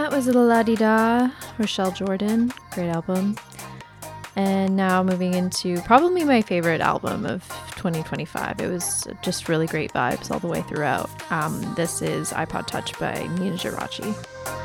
That was La Di Da, Rochelle Jordan. Great album. And now moving into probably my favorite album of 2025. It was just really great vibes all the way throughout. This is iPod Touch by Nina Giraci.